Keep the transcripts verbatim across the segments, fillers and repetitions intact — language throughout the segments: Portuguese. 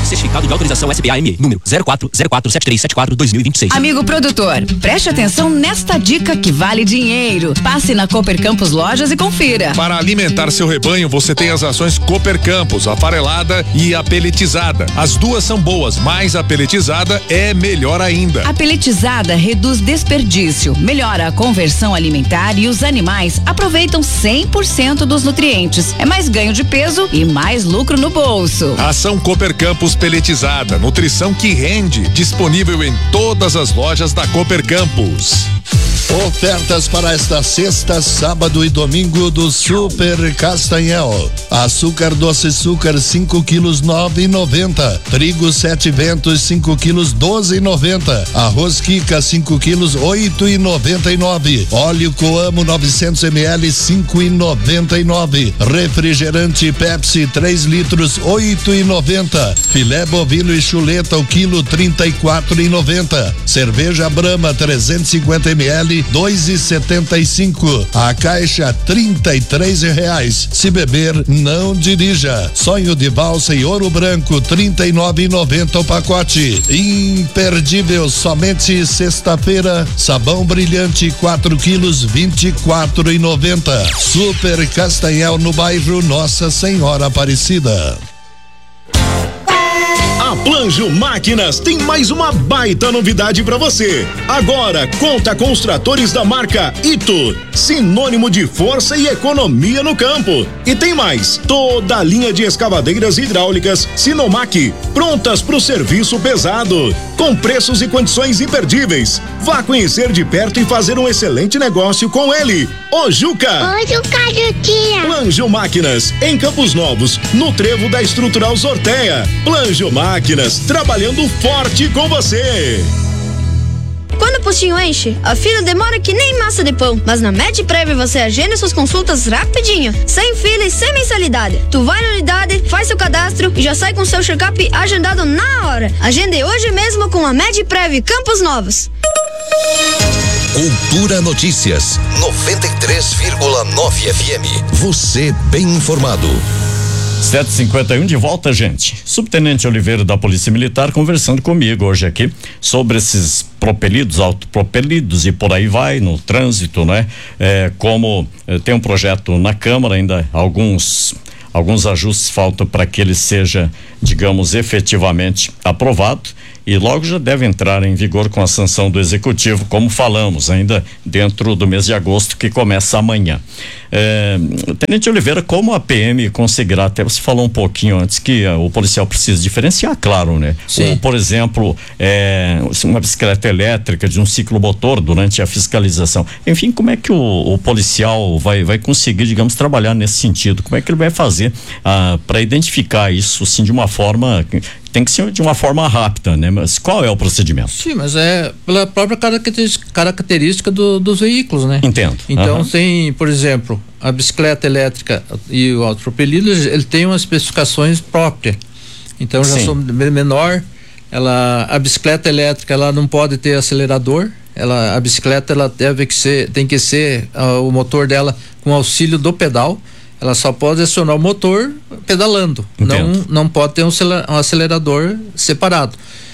Certificado de autorização S B A M E, número zero quatro zero quatro sete três sete quatro dois mil e vinte e seis. Amigo produtor, preste atenção nesta dica que vale dinheiro. Passe na Cooper Campos Lojas e confira. Para alimentar seu rebanho, você tem as rações Cooper Campos, a farelada e a peletizada. As duas são boas, mas a peletizada é melhor ainda. A peletizada reduz desperdício, melhora a conversão alimentar e os animais aproveitam cem por cento dos nutrientes. É mais ganho de peso e mais lucro no bolso. Ração Cooper Campos peletizada, nutrição que rende, disponível em todas as lojas da Cooper Campos. Ofertas para esta sexta, sábado e domingo do Super Castanhel. Açúcar doce açúcar cinco quilos nove e noventa. Trigo Sete Ventos cinco quilos doze e noventa. Arroz Kika cinco quilos oito e noventa e nove. Óleo Coamo novecentos mililitros cinco e noventa e nove. Refrigerante Pepsi três litros oito e noventa. Filé bovino e chuleta o quilo trinta e quatro e noventa. Cerveja Brahma trezentos e cinquenta mililitros dois e setenta e cinco. A caixa trinta e três reais. Se beber, não dirija. Sonho de valsa e ouro branco trinta e nove e noventa o pacote. Imperdível, somente sexta-feira. Sabão brilhante quatro quilos vinte e quatro e noventa. Super Castanhel no bairro Nossa Senhora Aparecida. A Planjo Máquinas tem mais uma baita novidade para você. Agora conta com os tratores da marca Ito, sinônimo de força e economia no campo. E tem mais, toda a linha de escavadeiras hidráulicas Sinomac, prontas para o serviço pesado, com preços e condições imperdíveis. Vá conhecer de perto e fazer um excelente negócio com ele, o Juca. Oi, Juca, Juquinha. Planjo Máquinas, em Campos Novos, no trevo da Estrutural Sorteia. Planjo Máquinas, trabalhando forte com você. Quando o postinho enche, a fila demora que nem massa de pão. Mas na MedPrev você agenda suas consultas rapidinho, sem fila e sem mensalidade. Tu vai na unidade, faz seu cadastro e já sai com seu check-up agendado na hora. Agende hoje mesmo com a MedPrev Campos Novos. Cultura Notícias, noventa e três vírgula nove F M. Você bem informado. sete e cinquenta e um, de volta, gente. Subtenente Oliveira da Polícia Militar conversando comigo hoje aqui sobre esses propelidos, autopropelidos e por aí vai no trânsito, né? É, como é, tem um projeto na Câmara, ainda alguns alguns ajustes faltam para que ele seja, digamos, efetivamente aprovado. E logo já deve entrar em vigor com a sanção do Executivo, como falamos, ainda dentro do mês de agosto, que começa amanhã. É, Tenente Oliveira, como a P M conseguirá, até você falou um pouquinho antes que uh, o policial precisa diferenciar, claro, né? Sim. Ou, por exemplo, é, uma bicicleta elétrica de um ciclomotor durante a fiscalização. Enfim, como é que o, o policial vai, vai conseguir, digamos, trabalhar nesse sentido? Como é que ele vai fazer uh, para identificar isso, assim, de uma forma... Tem que ser de uma forma rápida, né? Mas qual é o procedimento? Sim, mas é pela própria característica do, dos veículos, né? Entendo. Então, uhum. tem, por exemplo, a bicicleta elétrica e o autopropelido, ele tem umas especificações próprias. Então, já são menor. Ela, a bicicleta elétrica, ela não pode ter acelerador. Ela, a bicicleta, ela deve que ser, tem que ser uh, o motor dela com auxílio do pedal. Ela só pode acionar o motor pedalando. Não, não pode ter um acelerador separado.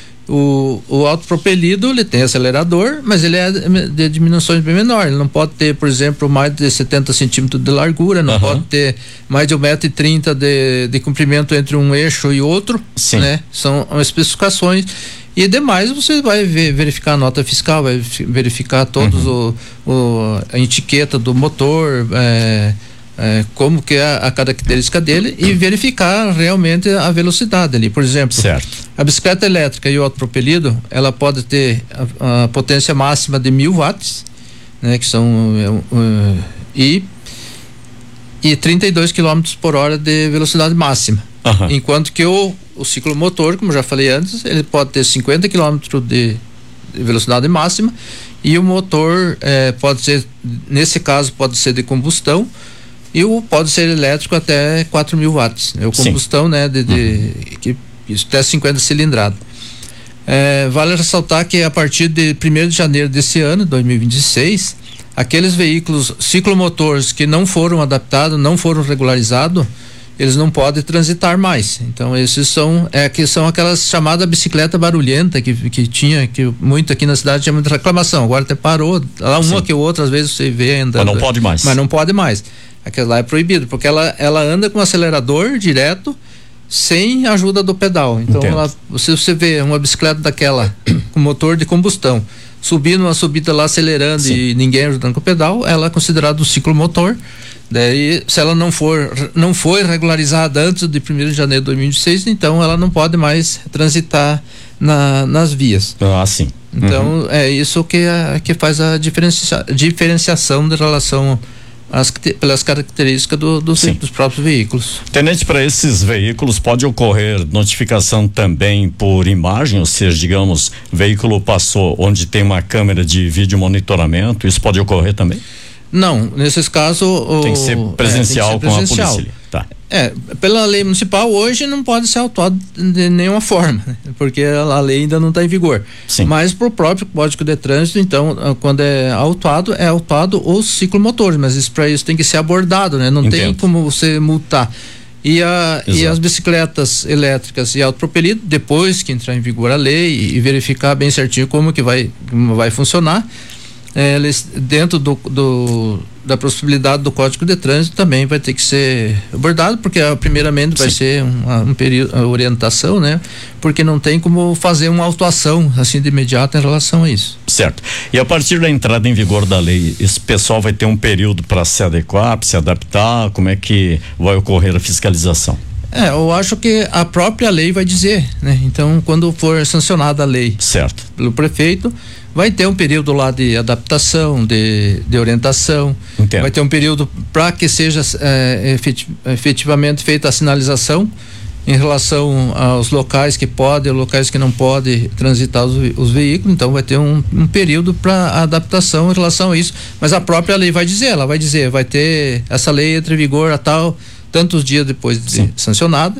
O, o autopropelido, ele tem acelerador, mas ele é de dimensões bem menores. Ele não pode ter, por exemplo, mais de setenta centímetros de largura, não uhum. pode ter mais de um metro e trinta de, de comprimento entre um eixo e outro. Sim. Né? São especificações. E demais você vai ver, verificar a nota fiscal, vai verificar todos uhum. o, o, a etiqueta do motor, é, É, como que é a característica dele e verificar realmente a velocidade ali. Por exemplo, certo. A bicicleta elétrica e o autopropelido, ela pode ter a, a potência máxima de mil watts, né, que são uh, uh, e e trinta e dois quilômetros por hora de velocidade máxima. Uhum. Enquanto que o, o ciclomotor, como já falei antes, ele pode ter cinquenta quilômetros de, de velocidade máxima e o motor eh, pode ser, nesse caso, pode ser de combustão. E o pode ser elétrico até quatro mil watts. É o combustão, Sim. né? De, de uhum. que, isso até cinquenta cilindradas. É, vale ressaltar que a partir de primeiro de janeiro desse ano, dois mil e vinte e seis, aqueles veículos ciclomotores que não foram adaptados, não foram regularizados, eles não podem transitar mais. Então esses são é que são aquelas chamadas bicicleta barulhenta que que tinha, que muito aqui na cidade tinha muita reclamação. Agora até parou, lá uma Sim. que outra às vezes você vê andando. Mas não pode mais. Mas não pode mais. Aquela lá é proibido, porque ela ela anda com acelerador direto, sem ajuda do pedal. Então ela, se você vê uma bicicleta daquela com motor de combustão subindo uma subida lá acelerando Sim. e ninguém ajudando com o pedal, ela é considerada um ciclomotor. Daí, se ela não for não foi regularizada antes de primeiro de janeiro de dois mil e vinte e seis, então ela não pode mais transitar na, nas vias. Ah, sim. Então uhum. é isso que, a, que faz a diferencia, diferenciação de relação às, pelas características do, do, dos próprios veículos. Tenente, para esses veículos pode ocorrer notificação também por imagem, ou seja, digamos, veículo passou onde tem uma câmera de vídeo monitoramento, isso pode ocorrer também? Não, nesses casos o, tem que ser presencial, é, que ser presencial com a polícia. Tá. É, pela lei municipal hoje não pode ser autuado de nenhuma forma, porque a lei ainda não está em vigor. Sim. Mas pro próprio Código de Trânsito, então, quando é autuado, é autuado os ciclomotores, mas isso para isso tem que ser abordado, né? Não Entendo. Tem como você multar. E, a, e as bicicletas elétricas e autopropelido, depois que entrar em vigor a lei e, e verificar bem certinho como que vai, como vai funcionar, É, eles, dentro do, do, da possibilidade do Código de Trânsito também vai ter que ser abordado, porque primeiramente vai Sim. ser um, um período, a orientação, né? Porque não tem como fazer uma autuação assim de imediato em relação a isso. Certo. E a partir da entrada em vigor da lei, esse pessoal vai ter um período para se adequar, para se adaptar? Como é que vai ocorrer a fiscalização? É, eu acho que a própria lei vai dizer, né? Então, quando for sancionada a lei certo. pelo prefeito, vai ter um período lá de adaptação, de, de orientação. Entendo. Vai ter um período para que seja é, efetivamente feita a sinalização em relação aos locais que podem, locais que não podem transitar os, os veículos. Então vai ter um, um período para adaptação em relação a isso. Mas a própria lei vai dizer, ela vai dizer, vai ter essa lei entra em vigor a tal tantos dias depois de Sim. sancionada,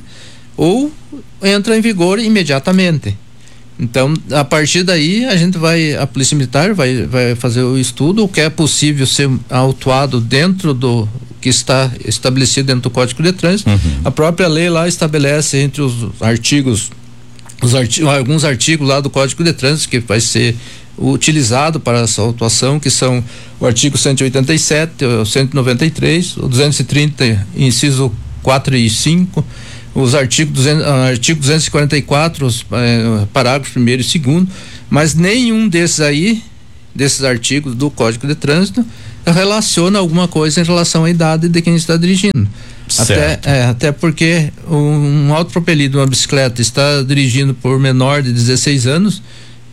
ou entra em vigor imediatamente. Então, a partir daí, a gente vai, a Polícia Militar vai, vai fazer o estudo, o que é possível ser autuado dentro do que está estabelecido dentro do Código de Trânsito. Uhum. A própria lei lá estabelece entre os artigos, os artigos, alguns artigos lá do Código de Trânsito que vai ser utilizado para essa autuação, que são o artigo cento e oitenta e sete, o cento e noventa e três, o duzentos e trinta, inciso quatro e cinco, os artigos duzentos, artigo duzentos e quarenta e quatro, os eh, parágrafos primeiro e segundo, mas nenhum desses aí, desses artigos do Código de Trânsito, relaciona alguma coisa em relação à idade de quem está dirigindo. Até, é, até porque um, um autopropelido, uma bicicleta, está dirigindo por menor de dezesseis anos,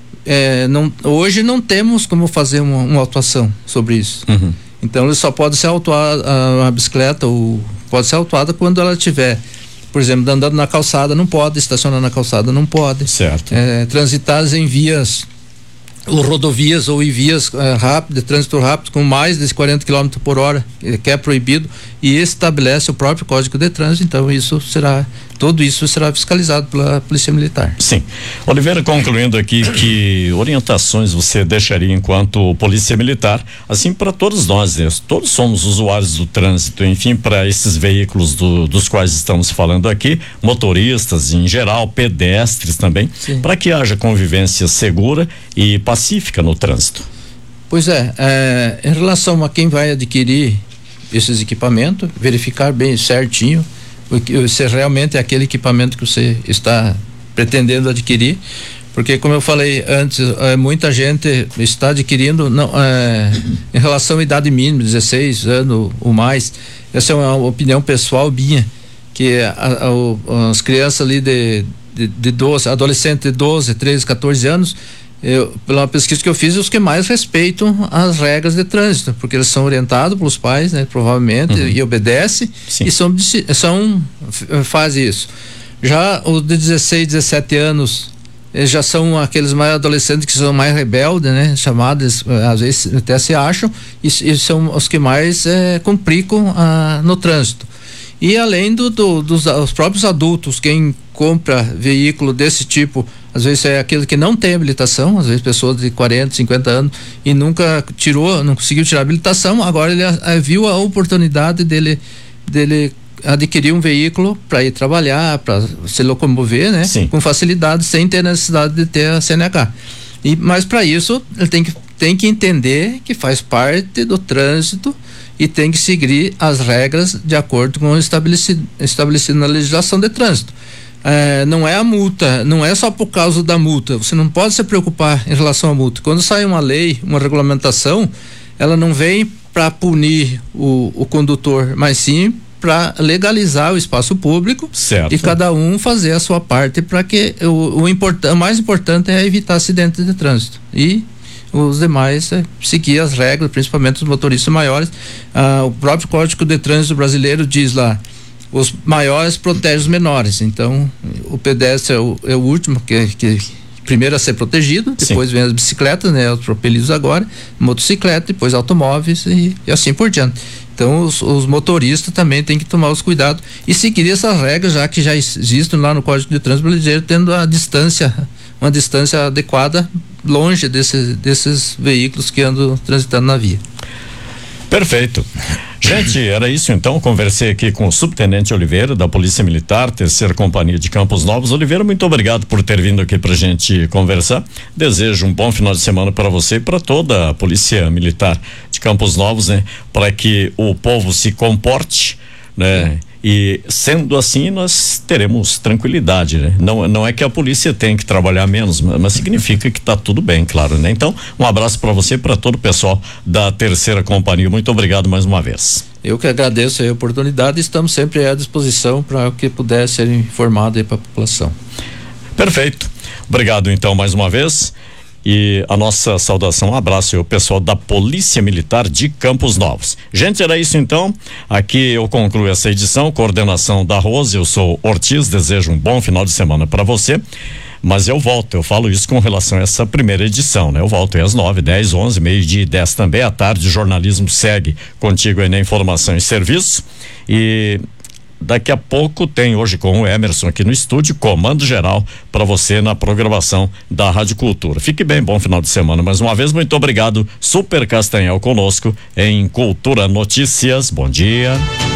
é, não, hoje não temos como fazer uma, uma autuação sobre isso. Uhum. Então ele só pode ser autuado, a, a bicicleta ou pode ser autuada quando ela tiver, por exemplo, andando na calçada não pode, estacionar na calçada não pode, certo. É, transitar em vias ou rodovias ou em vias é, rápidas, de trânsito rápido com mais de quarenta quilômetros por hora, que é proibido, e estabelece o próprio Código de Trânsito. Então isso será, tudo isso será fiscalizado pela Polícia Militar. Sim. Oliveira, concluindo aqui, que orientações você deixaria enquanto Polícia Militar, assim para todos nós, né? Todos somos usuários do trânsito, enfim, para esses veículos do, dos quais estamos falando aqui, motoristas em geral, pedestres também, para que haja convivência segura e pacífica no trânsito. Pois é, é, em relação a quem vai adquirir esses equipamentos, verificar bem certinho se realmente é aquele equipamento que você está pretendendo adquirir, porque como eu falei antes, é, muita gente está adquirindo não, é, em relação à idade mínima, dezesseis anos ou mais. Essa é uma opinião pessoal minha, que a, a, as crianças ali de, de, de doze, adolescentes de doze, treze, quatorze anos, eu, pela pesquisa que eu fiz, os que mais respeitam as regras de trânsito, porque eles são orientados pelos pais, né, provavelmente, uhum. e obedecem. Sim. E são, são fazem isso. Já os de dezesseis, dezessete anos, eles já são aqueles mais adolescentes que são mais rebeldes, né, chamados, às vezes até se acham, e, e são os que mais é, complicam ah, no trânsito. E além do, do, dos os próprios adultos, quem compra veículo desse tipo, às vezes é aquele que não tem habilitação, às vezes pessoas de quarenta, cinquenta anos e nunca tirou, não conseguiu tirar a habilitação, agora ele a, a, viu a oportunidade dele, dele adquirir um veículo para ir trabalhar, para se locomover, né? Sim. Com facilidade, sem ter necessidade de ter a C N H. E, mas para isso ele tem que, tem que entender que faz parte do trânsito e tem que seguir as regras de acordo com o estabelecido, estabelecido na legislação de trânsito. É, não é a multa, não é só por causa da multa, você não pode se preocupar em relação à multa. Quando sai uma lei, uma regulamentação, ela não vem para punir o, o condutor, mas sim para legalizar o espaço público, certo, e cada um fazer a sua parte para que o, o, import, o mais importante é evitar acidentes de trânsito e os demais é seguir as regras, principalmente os motoristas maiores. Ah, o próprio Código de Trânsito brasileiro diz lá: os maiores protegem os menores. Então o pedestre é o, é o último que, que primeiro a ser protegido, depois Sim. vem as bicicletas, né, os atropelidos agora, motocicleta, depois automóveis e, e assim por diante. Então os, os motoristas também têm que tomar os cuidados e seguir essas regras, já que já existem lá no Código de Trânsito brasileiro, tendo a distância, uma distância adequada, longe desses, desses veículos que andam transitando na via. Perfeito. Gente, era isso então. Conversei aqui com o Subtenente Oliveira, da Polícia Militar, Terceira Companhia de Campos Novos. Oliveira, muito obrigado por ter vindo aqui pra gente conversar. Desejo um bom final de semana para você e para toda a Polícia Militar de Campos Novos, né? Para que o povo se comporte, né? E sendo assim, nós teremos tranquilidade, né? Não, não é que a polícia tem que trabalhar menos, mas, mas significa que tá tudo bem, claro, né? Então, um abraço para você e para todo o pessoal da Terceira Companhia. Muito obrigado mais uma vez. Eu que agradeço a oportunidade e estamos sempre à disposição para o que puder ser informado aí para a população. Perfeito. Obrigado então mais uma vez. E a nossa saudação, um abraço ao pessoal da Polícia Militar de Campos Novos. Gente, era isso então. Aqui eu concluo essa edição, coordenação da Rose, eu sou Ortiz, desejo um bom final de semana para você. Mas eu volto, eu falo isso com relação a essa primeira edição, né? Eu volto aí às nove, dez, onze, meio-dia e dez também à tarde. O jornalismo segue contigo aí na Informação e Serviço. E daqui a pouco tem hoje com o Emerson aqui no estúdio, comando geral para você na programação da Rádio Cultura. Fique bem, bom final de semana mais uma vez, muito obrigado. Super Castanhal conosco em Cultura Notícias. Bom dia.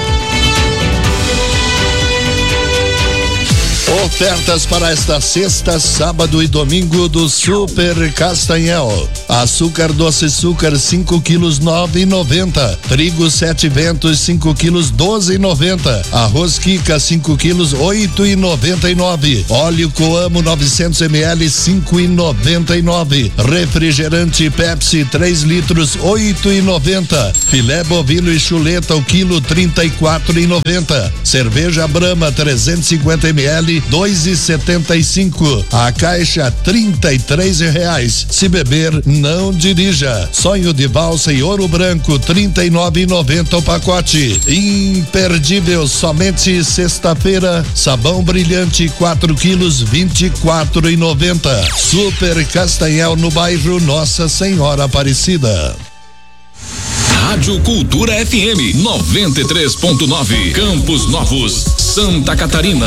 Ofertas para esta sexta, sábado e domingo do Super Castanhal. Açúcar doce açúcar cinco quilos nove e noventa. Trigo Sete Ventos cinco quilos doze e noventa. Arroz Kika cinco quilos oito e noventa e nove. Óleo Coamo novecentos mililitros cinco e noventa e nove. Refrigerante Pepsi três litros oito e noventa. Filé bovino e chuleta o quilo trinta e quatro e noventa. Cerveja Brahma trezentos e cinquenta mililitros dois e setenta e cinco. A caixa trinta e três reais. Se beber, não dirija. Sonho de valsa e ouro branco trinta e nove e noventa o pacote. Imperdível, somente sexta-feira. Sabão brilhante quatro quilos vinte e quatro e noventa. Super Castanhal no bairro Nossa Senhora Aparecida. Rádio Cultura F M noventa e três ponto nove, Campos Novos, Santa Catarina.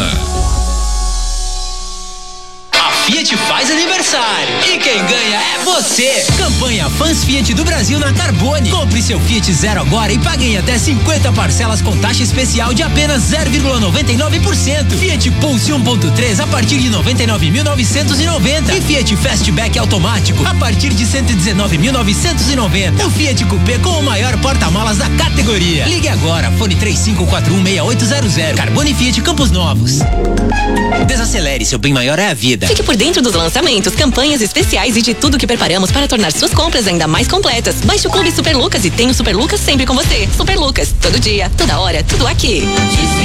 Fiat faz aniversário e quem ganha é você. Campanha Fãs Fiat do Brasil na Carbone. Compre seu Fiat Zero agora e pague em até cinquenta parcelas com taxa especial de apenas zero vírgula noventa e nove por cento. Fiat Pulse um ponto três a partir de noventa e nove mil novecentos e noventa e Fiat Fastback automático a partir de cento e dezenove mil novecentos e noventa. O Fiat Coupé com o maior porta-malas da categoria. Ligue agora, fone três cinco quatro um seis oito zero zero. Carbone Fiat Campos Novos. Desacelere, seu bem maior é a vida. Fique por dentro dos lançamentos, campanhas especiais e de tudo que preparamos para tornar suas compras ainda mais completas. Baixe o Clube Super Lucas e tenha o Super Lucas sempre com você. Super Lucas, todo dia, toda hora, tudo aqui.